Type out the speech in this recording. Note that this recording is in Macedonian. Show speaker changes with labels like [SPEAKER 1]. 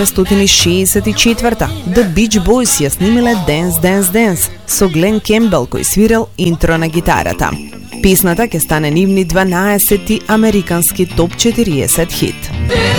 [SPEAKER 1] 1964 The Beach Boys ја снимиле Dance Dance Dance со Глен Кембел кој свирел интро на гитарата. Песната ќе стане нивни 12-ти американски топ 40 хит.